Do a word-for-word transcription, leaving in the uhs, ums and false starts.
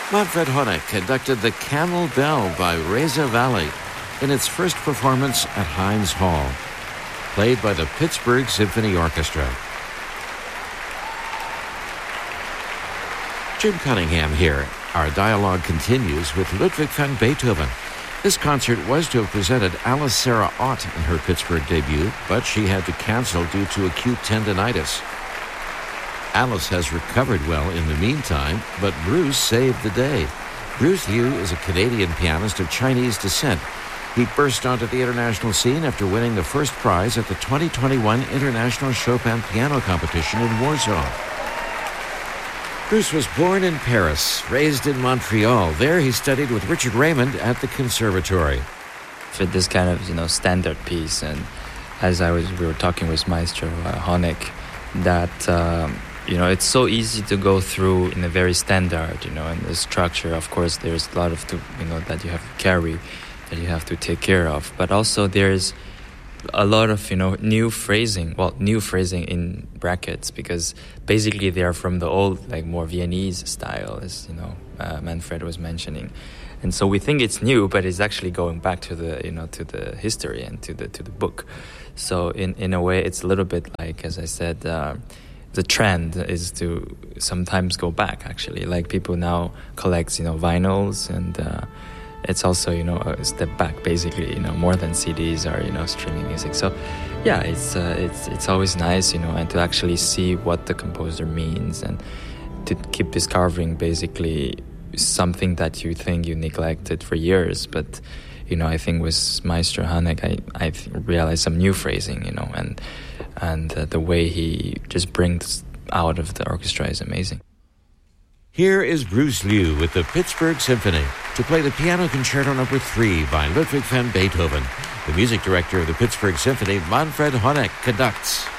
Manfred Honeck conducted The Camel Bell by Reza Valley in its first performance at Heinz Hall, played by the Pittsburgh Symphony Orchestra. Jim Cunningham here. Our dialogue continues with Ludwig van Beethoven. This concert was to have presented Alice Sarah Ott in her Pittsburgh debut, but she had to cancel due to acute tendinitis. Alice has recovered well in the meantime, but Bruce saved the day. Bruce Liu is a Canadian pianist of Chinese descent. He burst onto the international scene after winning the first prize at the twenty twenty-one International Chopin Piano Competition in Warsaw. Bruce was born in Paris, raised in Montreal. There he studied with Richard Raymond at the Conservatory. For this kind of, you know, standard piece, and as I was, we were talking with Maestro uh, Honeck, that um, you know, it's so easy to go through in a very standard, you know, and the structure. Of course, there's a lot of, to, you know, that you have to carry, that you have to take care of, but also there's a lot of, you know, new phrasing, well, new phrasing in brackets, because basically they are from the old, like, more Viennese style, as, you know, uh, Manfred was mentioning. And so we think it's new, but it's actually going back to the, you know, to the history and to the to the book. So in, in a way, it's a little bit like, as I said, uh, the trend is to sometimes go back, actually. Like, people now collect, you know, vinyls, and uh, it's also, you know, a step back, basically, you know, more than C Ds or, you know, streaming music. So, yeah, it's uh, it's it's always nice, you know, and to actually see what the composer means, and to keep discovering basically something that you think you neglected for years. But, you know, I think with Maestro Honeck, I I realized some new phrasing, you know, and and uh, the way he just brings out of the orchestra is amazing. Here is Bruce Liu with the Pittsburgh Symphony to play the Piano Concerto Number three by Ludwig van Beethoven. The music director of the Pittsburgh Symphony, Manfred Honeck, conducts.